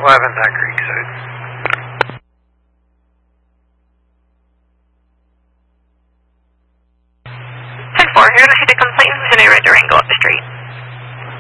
11th on Creekside. 10-4, you're going to see the